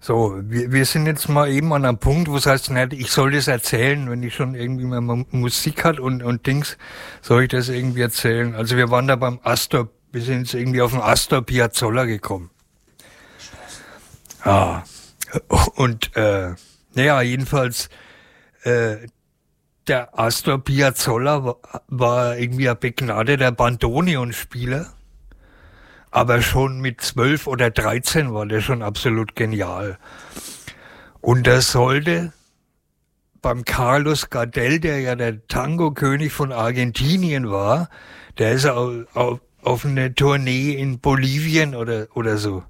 So, wir sind jetzt mal eben an einem Punkt, wo es heißt, ich soll das erzählen, wenn ich schon irgendwie mal Musik hat und Dings, soll ich das irgendwie erzählen. Also wir waren da wir sind jetzt irgendwie auf den Astor Piazzolla gekommen. Ah. Und jedenfalls der Astor Piazzolla war irgendwie ein begnadeter Bandoneonspieler. Aber schon mit 12 oder 13 war der schon absolut genial. Und das sollte beim Carlos Gardel, der ja der Tango-König von Argentinien war, der ist auf eine Tournee in Bolivien oder so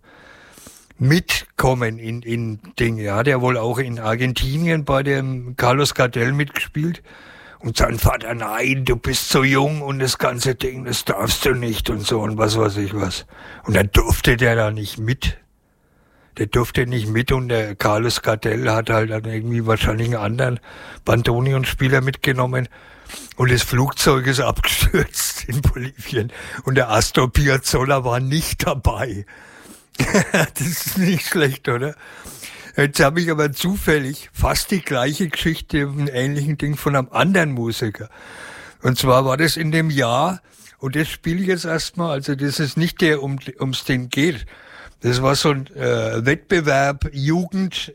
mitkommen in Dinge. Ja, der wohl auch in Argentinien bei dem Carlos Gardel mitgespielt. Und sein Vater, nein, du bist so jung und das ganze Ding, das darfst du nicht und so und was weiß ich was. Und dann durfte der da nicht mit. Der durfte nicht mit und der Carlos Gardel hat halt dann irgendwie wahrscheinlich einen anderen Bandoneonspieler mitgenommen und das Flugzeug ist abgestürzt in Bolivien und der Astor Piazzolla war nicht dabei. Das ist nicht schlecht, oder? Jetzt habe ich aber zufällig fast die gleiche Geschichte, ein ähnlichen Ding von einem anderen Musiker. Und zwar war das in dem Jahr, und das spiele ich jetzt erstmal, also das ist nicht der, ums den geht. Das war so ein Wettbewerb, Jugend,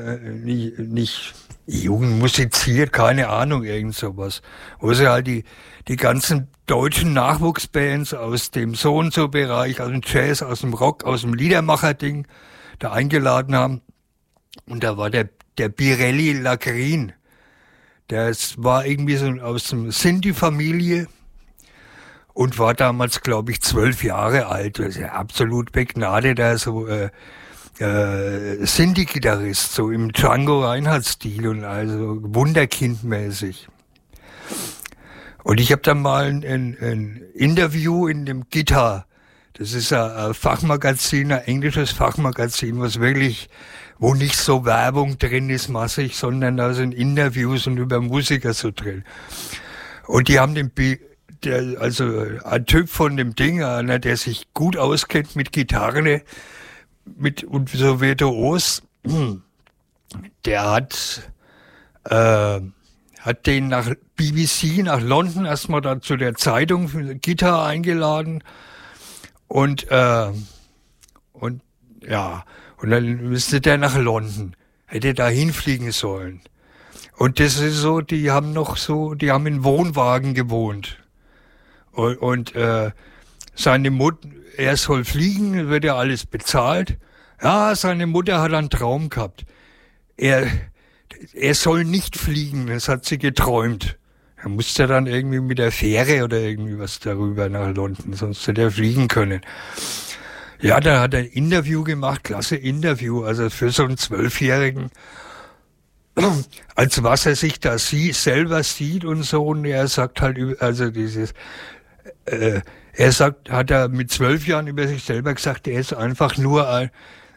nicht Jugend musiziert, keine Ahnung, irgend sowas. Wo sie halt die ganzen deutschen Nachwuchsbands aus dem So-und-so-Bereich, aus dem Jazz, aus dem Rock, aus dem Liedermacher-Ding da eingeladen haben. Und da war der Birelli Lagrin. Der war irgendwie so aus dem Sinti-Familie und war damals, glaube ich, 12 Jahre alt. Das ist ja absolut begnadeter so Sinti-Gitarrist, so im Django Reinhardt-Stil und also wunderkindmäßig. Und ich habe dann mal ein Interview in dem Guitar. Das ist ein Fachmagazin, ein englisches Fachmagazin, wo nicht so Werbung drin ist massig, sondern da sind Interviews und über Musiker so drin. Und die haben ein Typ von dem Ding, einer, der sich gut auskennt mit Gitarre, und so virtuos, der hat den nach BBC, nach London erstmal da zu der Zeitung für Gitarre eingeladen. Und dann müsste der nach London. Hätte da hinfliegen sollen. Und das ist so, die haben in Wohnwagen gewohnt. Und seine Mutter, er soll fliegen, wird ja alles bezahlt. Ja, seine Mutter hat einen Traum gehabt. Er soll nicht fliegen, das hat sie geträumt. Er musste dann irgendwie mit der Fähre oder irgendwie was darüber nach London, sonst hätte er fliegen können. Ja, da hat er ein Interview gemacht, klasse Interview, also für so einen 12-Jährigen, als was er sich da selber sieht und so, und er sagt halt, also hat er mit 12 Jahren über sich selber gesagt, er ist einfach nur ein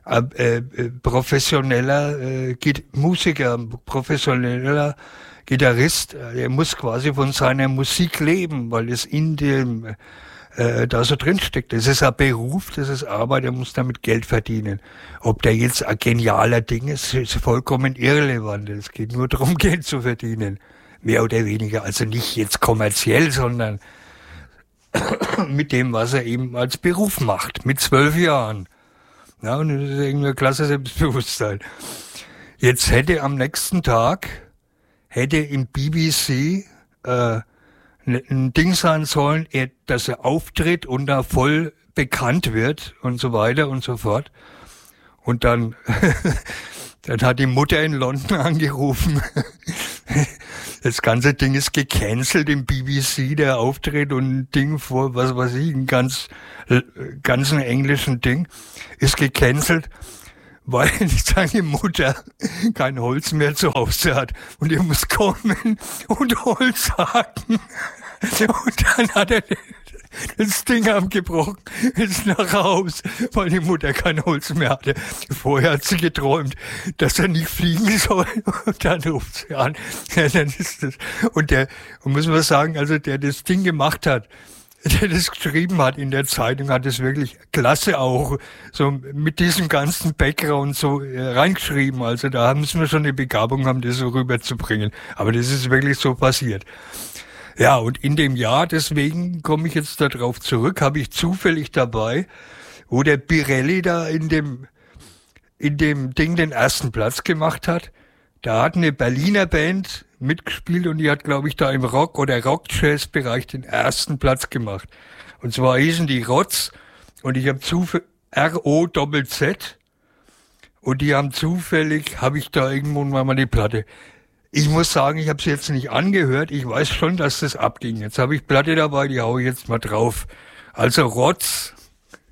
professioneller Musiker, professioneller Gitarrist. Er muss quasi von seiner Musik leben, weil es in dem da so drin steckt. Das ist ein Beruf, das ist Arbeit, er muss damit Geld verdienen. Ob der jetzt ein genialer Ding ist vollkommen irrelevant. Es geht nur darum, Geld zu verdienen. Mehr oder weniger. Also nicht jetzt kommerziell, sondern mit dem, was er eben als Beruf macht. Mit 12 Jahren. Ja, und das ist irgendwie ein klasse Selbstbewusstsein. Jetzt hätte am nächsten Tag im BBC ein Ding sein sollen, dass er auftritt und da voll bekannt wird und so weiter und so fort. Und dann hat die Mutter in London angerufen. Das ganze Ding ist gecancelt im BBC, der Auftritt und ein Ding vor, was weiß ich, ein ganzen englischen Ding ist gecancelt, weil seine Mutter kein Holz mehr zu Hause hat und er muss kommen und Holz hacken. Und dann hat er das Ding abgebrochen, ist nach Haus, weil die Mutter kein Holz mehr hatte. Vorher hat sie geträumt, dass er nicht fliegen soll, und dann ruft sie an. Ja, dann ist das. Und muss man sagen, also der das Ding gemacht hat, der das geschrieben hat in der Zeitung, hat es wirklich klasse auch so mit diesem ganzen Background so reingeschrieben. Also da haben sie mir schon eine Begabung, haben das so rüberzubringen. Aber das ist wirklich so passiert. Ja, und in dem Jahr, deswegen komme ich jetzt darauf zurück, habe ich zufällig dabei, wo der Birelli da in dem Ding den ersten Platz gemacht hat. Da hat eine Berliner Band mitgespielt und die hat, glaube ich, da im Rock- oder Rock-Jazz-Bereich den ersten Platz gemacht. Und zwar hießen die Rotz und ich habe zufällig R-O-Z-Z und die haben zufällig, habe ich da irgendwo mal die Platte. Ich muss sagen, ich habe sie jetzt nicht angehört. Ich weiß schon, dass das abging. Jetzt habe ich Platte dabei, die hau ich jetzt mal drauf. Also Rotz